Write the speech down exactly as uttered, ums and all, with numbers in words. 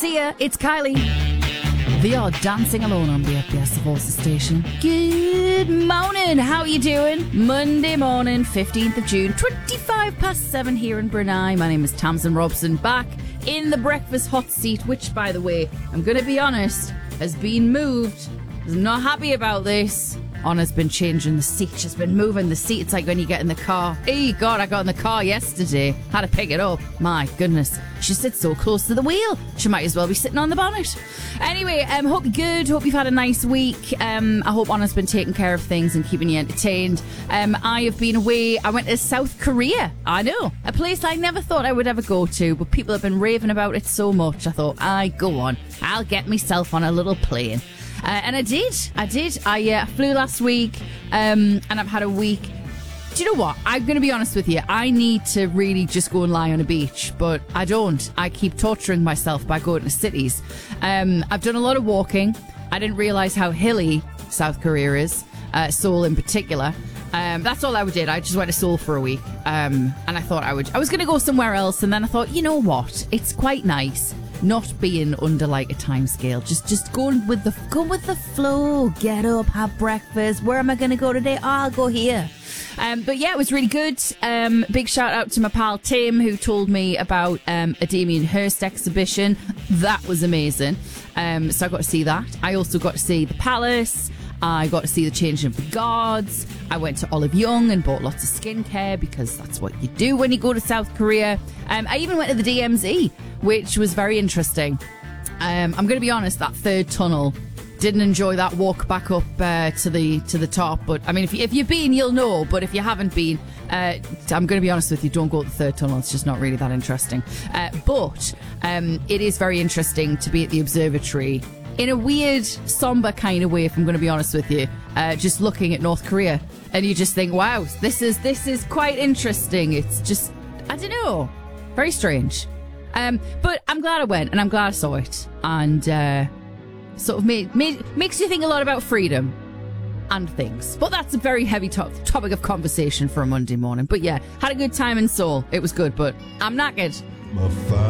Sia, it's Kylie. They are dancing alone on the F B S Forces station. Good morning, how are you doing? Monday morning, fifteenth of June, twenty-five past seven here in Brunei. My name is Tamsin Robson, back in the breakfast hot seat, which, by the way, I'm going to be honest, has been moved. I'm not happy about this. Anna's been changing the seat. She's been moving the seat. It's like when you get in the car. Hey, God, I got in the car yesterday. Had to pick it up. My goodness. She sits so close to the wheel. She might as well be sitting on the bonnet. Anyway, um, hope you're good. Hope you've had a nice week. Um, I hope Anna's been taking care of things and keeping you entertained. Um, I have been away. I went to South Korea. I know. A place I never thought I would ever go to, but people have been raving about it so much. I thought, I go on. I'll get myself on a little plane. Uh, and I did. I did. I uh, flew last week, um, and I've had a week. Do you know what? I'm going to be honest with you. I need to really just go and lie on a beach, but I don't. I keep torturing myself by going to cities. Um, I've done a lot of walking. I didn't realise how hilly South Korea is, uh, Seoul in particular. Um, that's all I did. I just went to Seoul for a week, um, and I thought I would. I was going to go somewhere else, and then I thought, you know what? It's quite nice not being under like a time scale. Just just going with the go with the flow. Get up, have breakfast. Where am I going to go today? Oh, I'll go here. Um, but yeah, it was really good. Um, big shout out to my pal Tim, who told me about um, a Damien Hirst exhibition. That was amazing. Um, so I got to see that. I also got to see the Palace. I got to see the changing of the guards. I went to Olive Young and bought lots of skincare because that's what you do when you go to South Korea. Um, I even went to the D M Z, which was very interesting. Um, I'm going to be honest, that third tunnel, didn't enjoy that walk back up uh, to the to the top. But I mean, if, you, if you've been, you'll know. But if you haven't been, uh, I'm going to be honest with you, don't go to the third tunnel. It's just not really that interesting. Uh, but um, it is very interesting to be at the observatory in a weird, somber kind of way, if I'm going to be honest with you, uh, just looking at North Korea. And you just think, wow, this is this is quite interesting. It's just, I don't know, very strange. Um, but I'm glad I went, and I'm glad I saw it. And uh, sort of made, made, makes you think a lot about freedom and things. But that's a very heavy to- topic of conversation for a Monday morning. But yeah, had a good time in Seoul. It was good, but I'm knackered.